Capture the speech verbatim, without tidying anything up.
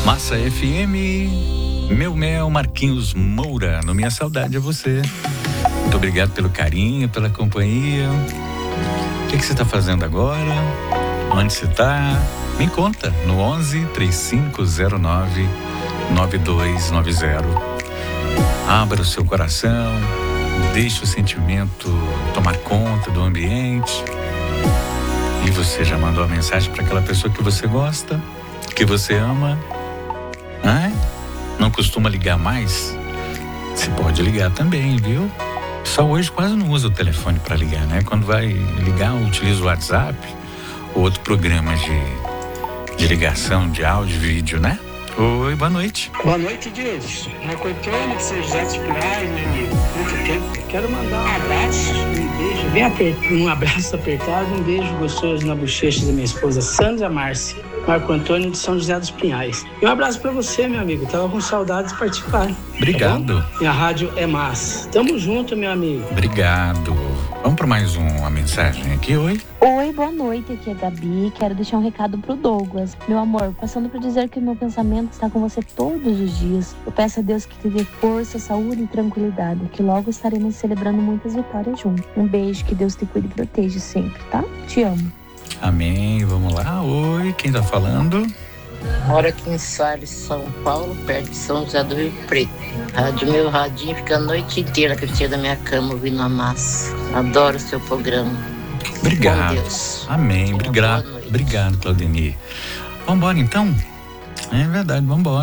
Massa F M, meu mel, Marquinhos Moura, no Minha Saudade é Você. Muito obrigado pelo carinho, pela companhia. O que, que você está fazendo agora? Onde você está? Me conta no onze, três cinco zero nove, nove dois nove zero. Abra o seu coração, deixe o sentimento tomar conta do ambiente. E você já mandou a mensagem para aquela pessoa que você gosta, que você ama? Ah, não costuma ligar mais? Você pode ligar também, viu? Só hoje quase não usa o telefone para ligar, né? Quando vai ligar, utiliza o WhatsApp ou outro programa de, de ligação, de áudio, vídeo, né? Oi, boa noite. Boa noite, Deus. Marco Antônio, de São José dos Pinhais, meu amigo. Muito tempo. Quero mandar um abraço, um beijo bem apertado, um abraço apertado, um beijo gostoso na bochecha da minha esposa Sandra Márcia. Marco Antônio, de São José dos Pinhais. E um abraço pra você, meu amigo. Tava com saudades de participar. Obrigado. Tá, minha rádio é massa. Tamo junto, meu amigo. Obrigado. Vamos para mais uma mensagem aqui, oi? Oi, boa noite, aqui é a Gabi. Quero deixar um recado pro Douglas. Meu amor, passando para dizer que o meu pensamento está com você todos os dias. Eu peço a Deus que te dê força, saúde e tranquilidade, que logo estaremos celebrando muitas vitórias juntos. Um beijo, que Deus te cuide e proteja sempre, tá? Te amo. Amém, vamos lá. Oi, quem tá falando? Moro aqui em Salles, São Paulo, perto de São José do Rio Preto. Rádio meu radinho fica a noite inteira na cantinha da minha cama ouvindo a massa. Adoro o seu programa. Obrigado. Com Deus. Amém, obrigado. Obrigado, Claudemir. Vambora então? É verdade, vambora.